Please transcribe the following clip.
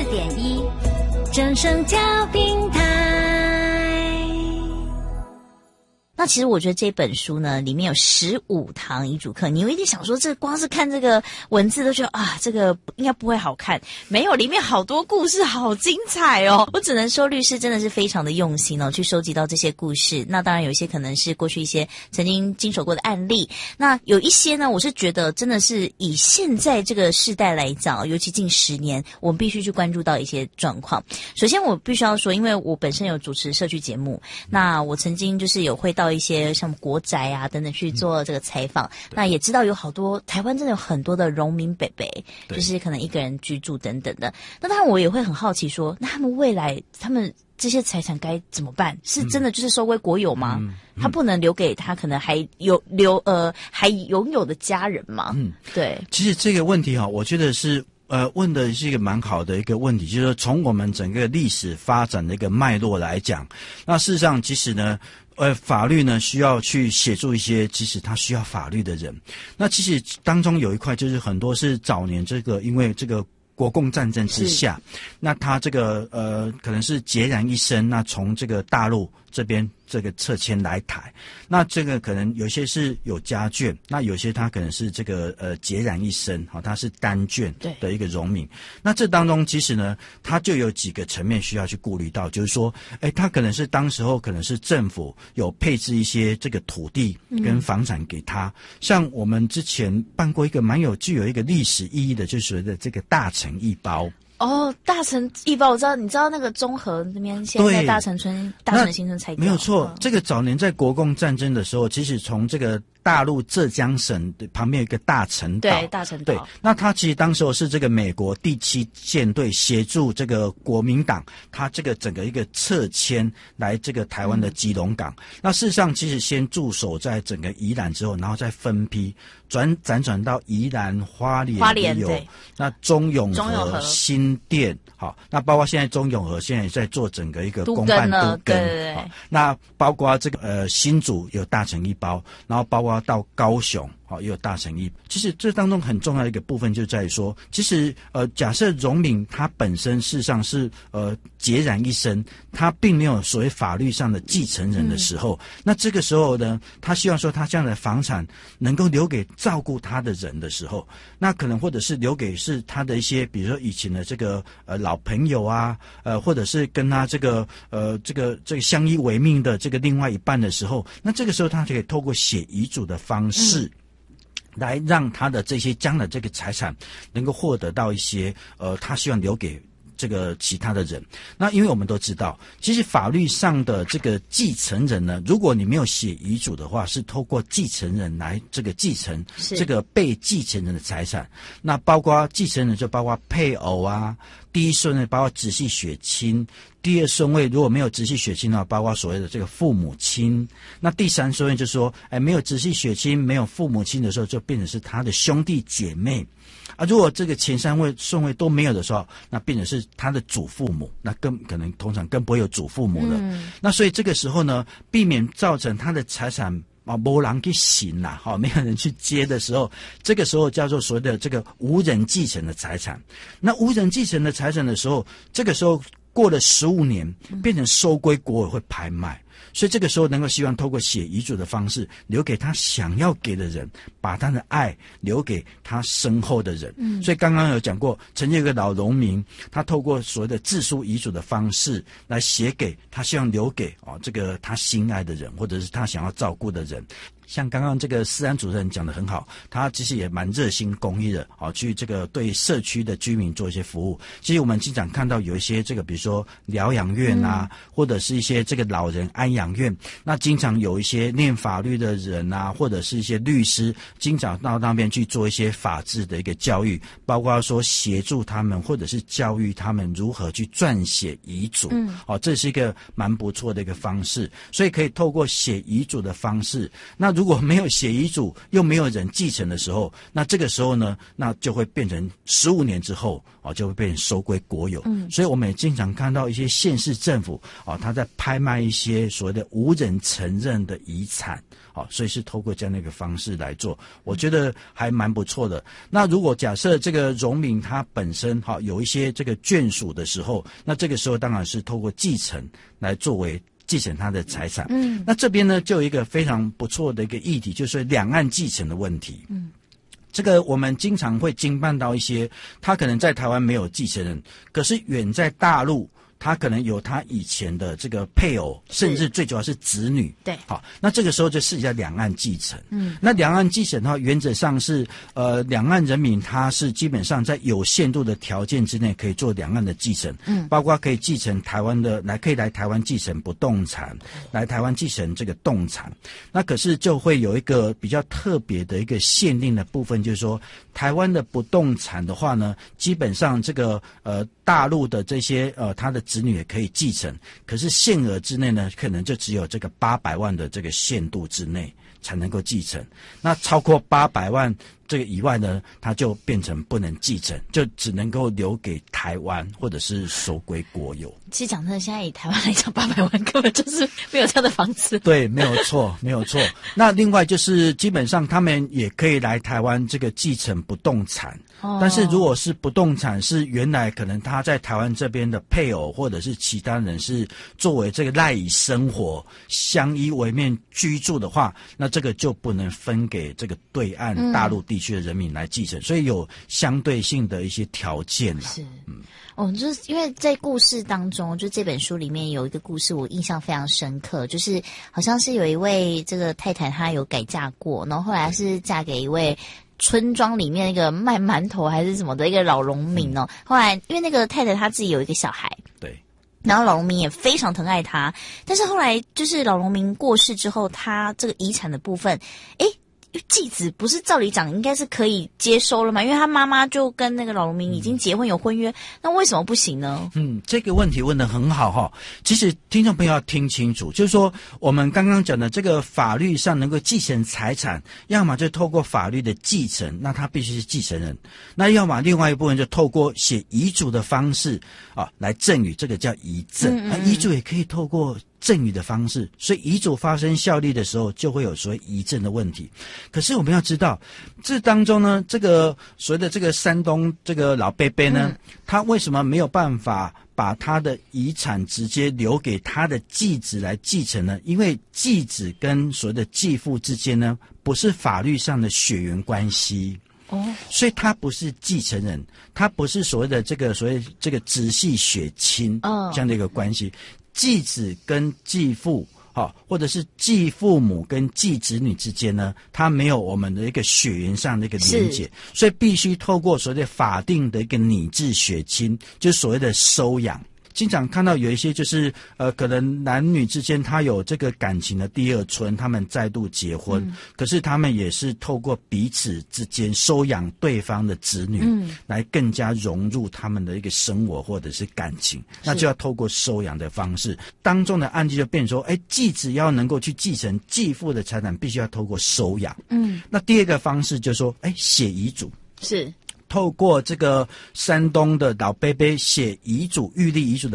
94.1正声教平台。 那其实我觉得这本书呢，里面有15堂遗嘱课，你有一点想说，这光是看这个文字都觉得啊，这个应该不会好看。没有，里面好多故事，好精彩哦！我只能说，律师真的是非常的用心哦，去收集到这些故事。那当然有一些可能是过去一些曾经经手过的案例，那有一些呢，我是觉得真的是以现在这个世代来讲，尤其近10年，我们必须去关注到一些状况。首先，我必须要说，因为我本身有主持社区节目，那我曾经就是有会到一些像国宅啊等等去做这个采访，那也知道有好多台湾真的有很多的农民伯伯，就是可能一个人居住等等的。那当然我也会很好奇说，那他们未来他们这些财产该怎么办？是真的就是收归国有吗？他不能留给他可能还还拥有的家人吗？对。 其实这个问题我觉得是问的是一个蛮好的一个问题，就是说从我们整个历史发展的一个脉络来讲，那事实上其实呢法律呢需要去协助一些其实他需要法律的人。那其实当中有一块就是很多是早年这个因为这个国共战争之下，那他这个可能是孑然一身，那从这个大陆这边这个撤迁来台，那这个可能有些是有家眷，那有些他可能是这个孑然一身，他是单眷的一个农民。那这当中其实呢，他就有几个层面需要去顾虑到，就是说，他可能是当时候可能是政府有配置一些这个土地跟房产给他，像我们之前办过一个具有一个历史意义的，就是所谓的这个大城一包。 大城一包我知道，你知道那个中和那边现在大城村、大城新村拆掉， 没有错。这个早年在国共战争的时候，其实从这个大陆浙江省的旁边有一个大陈岛， 对，大陈岛。 对，那他其实当时候是这个美国第7舰队协助这个国民党，他这个整个一个撤迁来这个台湾的基隆港。那事实上，其实先驻守在整个宜兰之后，然后再分批辗转到宜兰、花莲有，那中永和、新店，好，那包括现在中永和现在也在做整个一个公办都更，对，那包括这个新竹有大城一包，然后包括到高雄也有大城一。其实这当中很重要的一个部分就在于说，其实假设农民他本身事实上是孑然一身，他并没有所谓法律上的继承人的时候，那这个时候呢，他希望说他这样的房产能够留给照顾他的人的时候，那可能或者是留给是他的一些比如说以前的这个老朋友啊，或者是跟他这个相依为命的这个另外一半的时候，那这个时候他就可以透过写遗嘱的方式来让他的这些将来这个财产能够获得到一些他希望留给这个其他的人。那因为我们都知道，其实法律上的这个继承人呢，如果你没有写遗嘱的话，是透过继承人来这个继承这个被继承人的财产。那包括继承人就包括配偶啊，第一顺位包括直系血亲，第二顺位如果没有直系血亲的话，包括所谓的这个父母亲。那第三顺位就是说，没有直系血亲，没有父母亲的时候，就变成是他的兄弟姐妹。如果这个前3位顺位都没有的时候，那变成是他的祖父母，那可能通常更不会有祖父母了。那所以这个时候呢，避免造成他的财产没人去行啦，没有人去接的时候，这个时候叫做所谓的这个无人继承的财产。那无人继承的财产的时候，这个时候过了15年，变成收归国有会拍卖。所以这个时候能够希望透过写遗嘱的方式留给他想要给的人，把他的爱留给他身后的人。所以刚刚有讲过，曾经有个老农民，他透过所谓的自书遗嘱的方式来写给他希望留给这个他心爱的人，或者是他想要照顾的人。像刚刚这个思安主任讲得很好，他其实也蛮热心公益的，去这个对社区的居民做一些服务。其实我们经常看到有一些这个比如说疗养院啊，或者是一些这个老人安养院，那经常有一些念法律的人啊，或者是一些律师，经常到那边去做一些法治的一个教育，包括说协助他们或者是教育他们如何去撰写遗嘱。这是一个蛮不错的一个方式，所以可以透过写遗嘱的方式。那如果没有写遗嘱又没有人继承的时候，那这个时候呢，那就会变成15年之后就会被人收归国有。所以我们也经常看到一些县市政府他在拍卖一些所谓的无人承认的遗产。好，所以是透过这样的一个方式来做，我觉得还蛮不错的。那如果假设这个荣民他本身有一些这个眷属的时候，那这个时候当然是透过继承来作为继承他的财产。那这边呢就有一个非常不错的一个议题，就是两岸继承的问题。这个我们经常会经办到一些，他可能在台湾没有继承人，可是远在大陆，他可能有他以前的这个配偶，甚至最主要是子女。 对， 好，那这个时候就涉及到两岸继承。那两岸继承的话，原则上是两岸人民他是基本上在有限度的条件之内可以做两岸的继承。包括可以继承台湾的可以来台湾继承不动产，来台湾继承这个动产。那可是就会有一个比较特别的一个限定的部分，就是说台湾的不动产的话呢，基本上这个大陆的这些他的子女也可以继承，可是限额之内呢，可能就只有这个800万的这个限度之内才能够继承。那超过800万这个以外呢，它就变成不能继承，就只能够留给台湾或者是收归国有。 其实讲真的，现在以台湾来讲，800万根本就是没有这样的房子。 对，没有错，没有错。那另外就是基本上他们也可以来台湾这个继承不动产。但是如果是不动产是原来可能他在台湾这边的配偶或者是其他人是作为这个赖以生活相依为命居住的话，那这个就不能分给这个对岸大陆地区的人民来继承，所以有相对性的一些条件啦。 是，就是因为在故事当中，就这本书里面有一个故事我印象非常深刻，就是好像是有一位这个太太她有改嫁过，然后后来是嫁给一位村庄里面那个卖馒头还是什么的一个老农民哦。后来因为那个太太她自己有一个小孩， 对， 然后老农民也非常疼爱她，但是后来就是老农民过世之后，他这个遗产的部分，继子不是照理讲应该是可以接收了嘛？因为他妈妈就跟那个老农民已经结婚有婚约，那为什么不行呢？ 这个问题问得很好哈。其实听众朋友要听清楚，就是说我们刚刚讲的这个法律上能够继承财产，要么就透过法律的继承，那他必须是继承人；那要么另外一部分就透过写遗嘱的方式来赠与，这个叫遗赠。那遗嘱也可以透过赠与的方式，所以遗嘱发生效力的时候，就会有所谓遗赠的问题。可是我们要知道，这当中呢，这个所谓的这个山东这个老伯伯呢，他为什么没有办法把他的遗产直接留给他的继子来继承呢？因为继子跟所谓的继父之间呢，不是法律上的血缘关系。所以他不是继承人，他不是所谓的这个直系血亲这样的一个关系。继子跟继父或者是继父母跟继子女之间呢，它没有我们的一个血缘上的一个连结，所以必须透过所谓的法定的一个拟制血亲，就是所谓的收养。经常看到有一些就是可能男女之间他有这个感情的第二春，他们再度结婚，可是他们也是透过彼此之间收养对方的子女，来更加融入他们的一个生活或者是感情，那就要透过收养的方式。当中的案例就变成说，继子要能够去继承继父的财产，必须要透过收养。那第二个方式就是说，写遗嘱。 是。 透过这个山东的老伯伯写遗嘱、预立遗嘱的